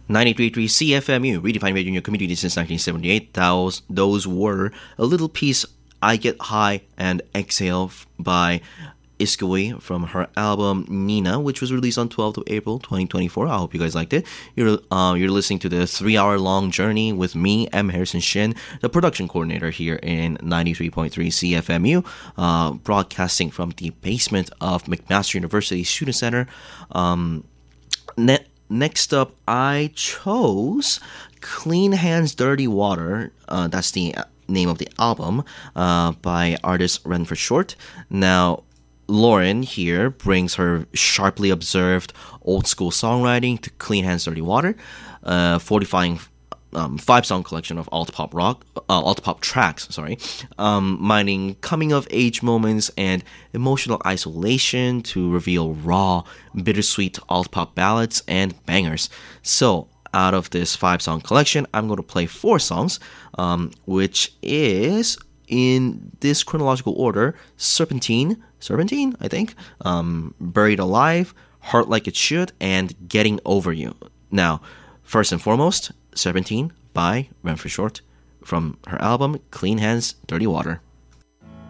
93.3 CFMU, redefined radio in your community since 1978. Those were A Little Piece, I Get High, and Exhale by Iskaway from her album Nina, which was released on 12th of April 2024. I hope you guys liked it. You're listening to the 3-hour long journey with me, M. Harrison Shin, the production coordinator here in 93.3 CFMU, broadcasting from the basement of McMaster University Student Center. Next up, I chose Clean Hands, Dirty Water. That's the name of the album by artist Ren for Short. Now, Lauren here brings her sharply observed old-school songwriting to Clean Hands, Dirty Water, fortifying 5-song collection of alt-pop tracks, mining coming-of-age moments and emotional isolation to reveal raw, bittersweet alt-pop ballads and bangers. So, out of this 5-song collection, I'm going to play 4 songs, which is, in this chronological order, Serpentine, I think, Buried Alive, Heart Like It Should, and Getting Over You. Now, first and foremost, Serpentine by Ren for Short from her album Clean Hands, Dirty Water.